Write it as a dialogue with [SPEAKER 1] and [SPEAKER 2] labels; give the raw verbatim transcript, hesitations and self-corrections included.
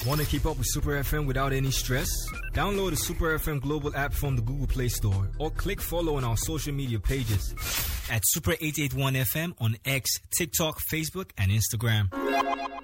[SPEAKER 1] Want to keep up with Super F M without any stress? Download the Super F M Global app from the Google Play Store or click follow on our social media pages
[SPEAKER 2] at Super eight eighty-one F M on X, TikTok, Facebook, and Instagram.